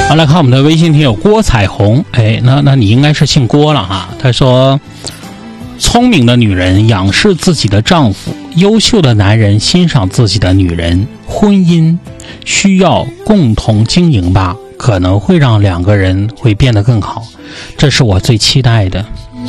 好，来看我们的微信听友郭彩虹，那你应该是姓郭了哈。他说，聪明的女人仰视自己的丈夫，优秀的男人欣赏自己的女人。婚姻需要共同经营吧，可能会让两个人会变得更好，这是我最期待的。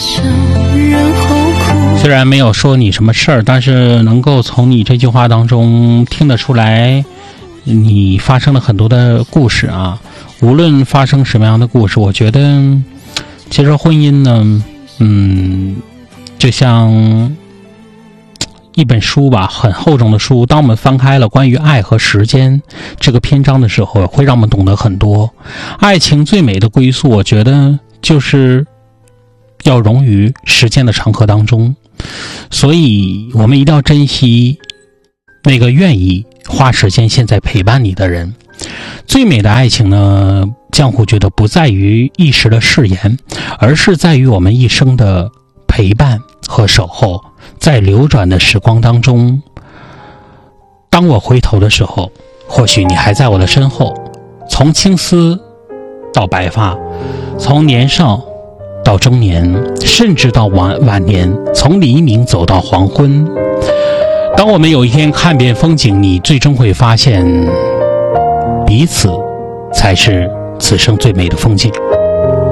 虽然没有说你什么事儿，但是能够从你这句话当中听得出来，你发生了很多的故事啊。无论发生什么样的故事，我觉得其实婚姻呢，就像一本书吧，很厚重的书，当我们翻开了关于爱和时间这个篇章的时候，会让我们懂得很多。爱情最美的归宿，我觉得就是要融于时间的长河当中，所以我们一定要珍惜那个愿意花时间现在陪伴你的人。最美的爱情呢，江湖觉得不在于一时的誓言，而是在于我们一生的陪伴和守候。在流转的时光当中，当我回头的时候，或许你还在我的身后。从青丝到白发，从年少到中年，甚至到晚年，从黎明走到黄昏。当我们有一天看遍风景，你最终会发现，彼此才是此生最美的风景。